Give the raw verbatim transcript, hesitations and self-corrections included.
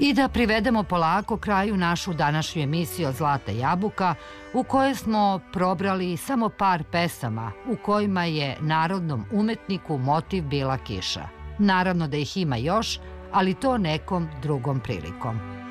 I da privedemo polako kraju našu današnju emisiju od Zlata jabuka, u kojoj smo probrali samo par pesama u kojima je narodnom umetniku motiv bila kiša. Naravno da ih ima još, ali to nekom drugom prilikom.